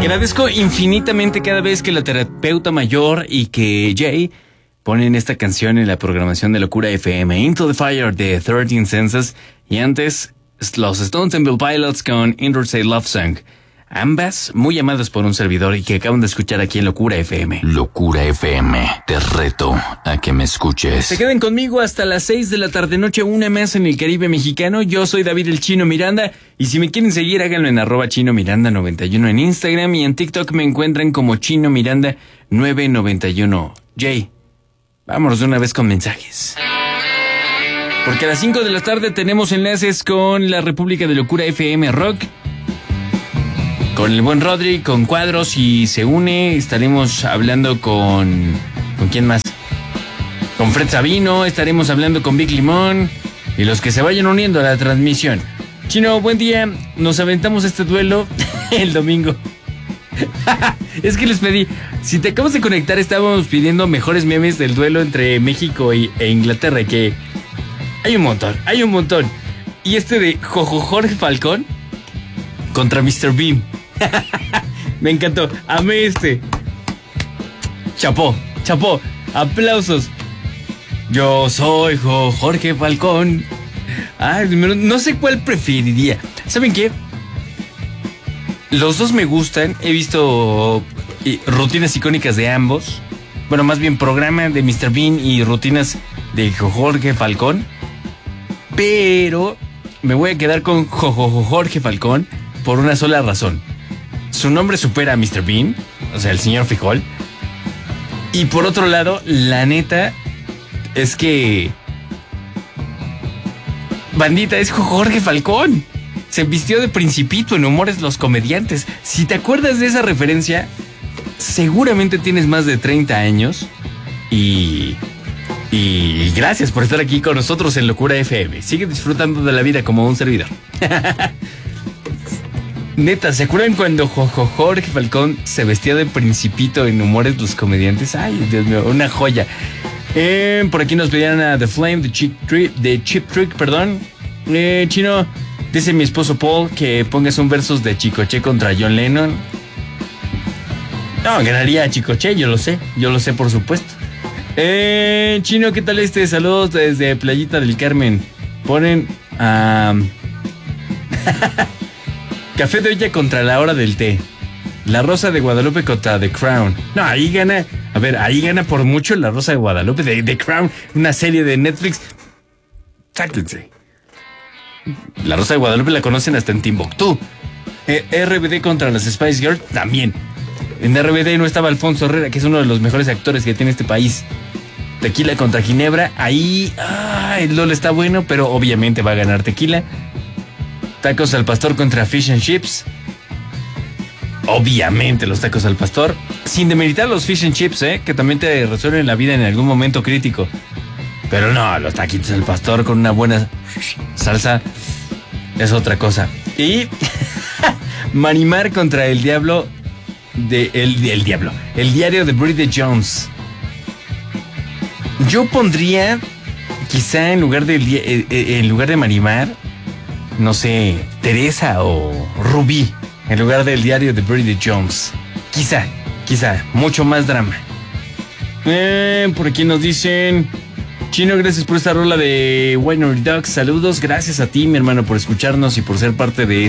Agradezco infinitamente cada vez que la terapeuta mayor y que Jay ponen esta canción en la programación de Locura FM, Into the Fire de 13 Senses, y antes los Stone Temple Pilots con Interstate Love Song. Ambas muy amadas por un servidor y que acaban de escuchar aquí en Locura FM. Locura FM, te reto a que me escuches. Se queden conmigo hasta las 6 de la tarde noche, una más en el Caribe mexicano. Yo soy David el Chino Miranda y si me quieren seguir háganlo en @ChinoMiranda91 en Instagram, y en TikTok me encuentran como Chino Miranda 991. Jay, vámonos de una vez con mensajes. Porque a las 5 de la tarde tenemos enlaces con la República de Locura FM Rock, con el buen Rodri, con Cuadros, y se une. Estaremos hablando con ¿quién más? Con Fred Sabino, estaremos hablando con Big Limón y los que se vayan uniendo a la transmisión. Chino, buen día. Nos aventamos este duelo el domingo. Es que les pedí, si te acabas de conectar, estábamos pidiendo mejores memes del duelo entre México e Inglaterra, que hay un montón. Y este de Jorge Falcón contra Mr. Bean. Me encantó, amé este. Chapó, aplausos. Yo soy Jorge Falcón. Ay, no sé cuál preferiría. ¿Saben qué? Los dos me gustan. He visto rutinas icónicas de ambos. Bueno, más bien programa de Mr. Bean y rutinas de Jorge Falcón. Pero me voy a quedar con Jorge Falcón por una sola razón. Su nombre supera a Mr. Bean, o sea, el señor Frijol. Y por otro lado, la neta es que bandita, es Jorge Falcón. Se vistió de principito en Humores los Comediantes. Si te acuerdas de esa referencia, seguramente tienes más de 30 años. Y gracias por estar aquí con nosotros en Locura FM. Sigue disfrutando de la vida como un servidor. Neta, ¿se acuerdan cuando Jorge Falcón se vestía de principito en Humores los Comediantes? Ay, Dios mío, una joya. Por aquí nos pedían a The Flame, de Chip Trick, perdón. Chino, dice mi esposo Paul que pongas un versus de Chicoche contra John Lennon. No, ganaría Chicoche, yo lo sé por supuesto. Chino, ¿qué tal Saludos desde Playita del Carmen. Ponen a... Café de olla contra La Hora del Té. La Rosa de Guadalupe contra The Crown. No, ahí gana. A ver, ahí gana por mucho La Rosa de Guadalupe de The Crown, una serie de Netflix. Sáquense. La Rosa de Guadalupe la conocen hasta en Timbuktu. RBD contra las Spice Girls también. En RBD no estaba Alfonso Herrera, que es uno de los mejores actores que tiene este país. Tequila contra Ginebra. Ahí el LOL está bueno, pero obviamente va a ganar Tequila. Tacos al pastor contra Fish and Chips. Obviamente los tacos al pastor. Sin demeritar los Fish and Chips, que también te resuelven la vida en algún momento crítico. Pero no, los taquitos al pastor con una buena salsa es otra cosa. Y Marimar contra el diablo el diario de Bridget Jones. Yo pondría quizá en lugar de Marimar, no sé, Teresa o Rubí, en lugar del diario de Bridget Jones. Quizá, mucho más drama. Por aquí nos dicen: Chino, gracias por esta rola de Winery Dogs. Saludos, gracias a ti, mi hermano, por escucharnos y por ser parte de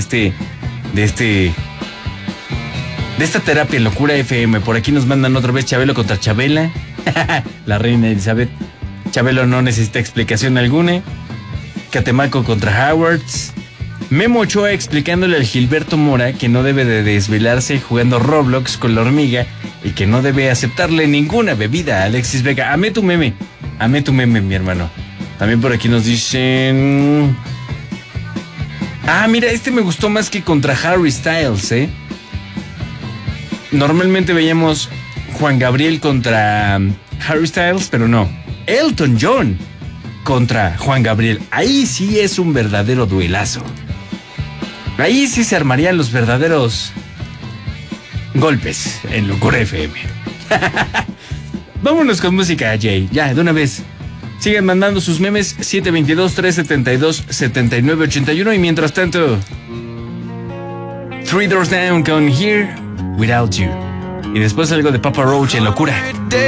esta terapia en Locura FM. Por aquí nos mandan otra vez Chabelo contra Chabela. La reina Elizabeth. Chabelo no necesita explicación alguna. Catemaco contra Howards. Memo Ochoa explicándole al Gilberto Mora que no debe de desvelarse jugando Roblox con la hormiga y que no debe aceptarle ninguna bebida a Alexis Vega. Amé tu meme, mi hermano. También por aquí nos dicen... mira, me gustó más que contra Harry Styles, Normalmente veíamos Juan Gabriel contra Harry Styles, pero no. Elton John contra Juan Gabriel. Ahí sí es un verdadero duelazo. Ahí sí se armarían los verdaderos golpes en Locura FM. Vámonos con música, Jay. Ya, de una vez. Sigan mandando sus memes 722-372-7981. Y mientras tanto, Three Doors Down con Here Without You. Y después algo de Papa Roach en Locura.